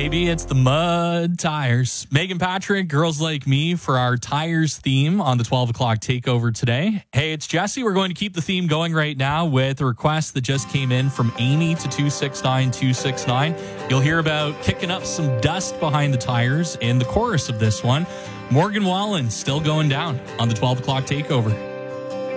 baby. It's the Mud Tires. Megan Patrick, Girls Like Me for our Tires theme on the 12 o'clock takeover today. Hey, it's Jesse. We're going to keep the theme going right now with a request that just came in from Amy to 269-269. You'll hear about kicking up some dust behind the tires in the chorus of this one. Morgan Wallen still going down on the 12 o'clock takeover.